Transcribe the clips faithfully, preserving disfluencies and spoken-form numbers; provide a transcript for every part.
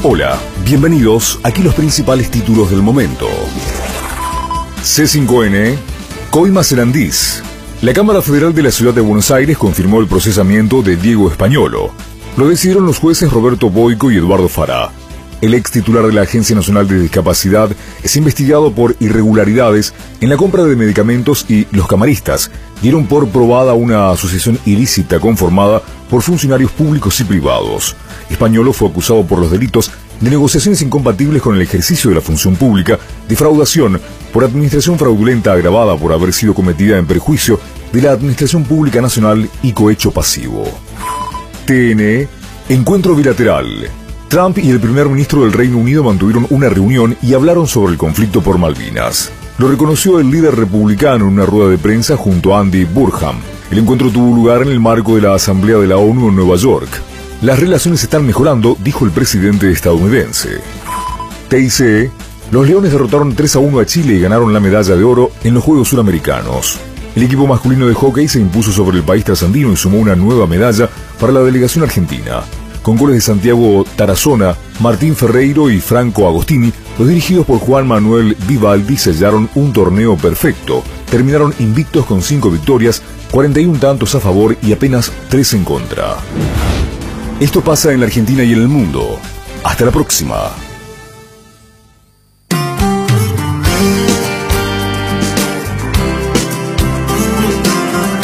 Hola, bienvenidos. Aquí los principales títulos del momento. C cinco N, Coima Serandís. La Cámara Federal de la Ciudad de Buenos Aires confirmó el procesamiento de Diego Españolo. Lo decidieron los jueces Roberto Boico y Eduardo Fará. El ex titular de la Agencia Nacional de Discapacidad es investigado por irregularidades en la compra de medicamentos y los camaristas dieron por probada una asociación ilícita conformada por funcionarios públicos y privados. Españolo fue acusado por los delitos de negociaciones incompatibles con el ejercicio de la función pública, defraudación por administración fraudulenta agravada por haber sido cometida en perjuicio de la Administración Pública Nacional y cohecho pasivo. T N, encuentro bilateral. Trump y el primer ministro del Reino Unido mantuvieron una reunión y hablaron sobre el conflicto por Malvinas. Lo reconoció el líder republicano en una rueda de prensa junto a Andy Burnham. El encuentro tuvo lugar en el marco de la Asamblea de la ONU en Nueva York. Las relaciones están mejorando, dijo el presidente estadounidense. T I C, los Leones derrotaron tres a uno a Chile y ganaron la medalla de oro en los Juegos Suramericanos. El equipo masculino de hockey se impuso sobre el país trasandino y sumó una nueva medalla para la delegación argentina. Con goles de Santiago Tarazona, Martín Ferreiro y Franco Agostini, los dirigidos por Juan Manuel Vivaldi sellaron un torneo perfecto. Terminaron invictos con cinco victorias, cuarenta y un tantos a favor y apenas tres en contra. Esto pasa en la Argentina y en el mundo. Hasta la próxima.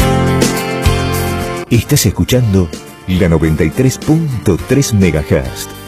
Estás escuchando la noventa y tres punto tres megahertz.